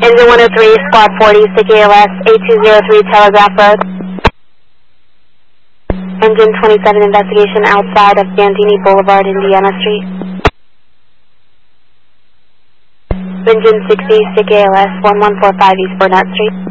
Engine 103, Squad 40, Stick ALS, 8203 Telegraph Road. Engine 27, investigation outside of Bandini Boulevard, Indiana Street. Engine 60, Stick ALS, 1145 East Burnett Street.